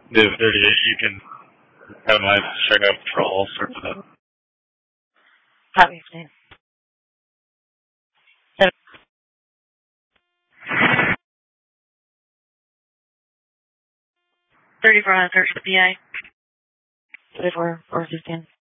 Div 38, you can have my check out for all sorts of stuff. Copy, please. 34 on search the PI. 34 or 15.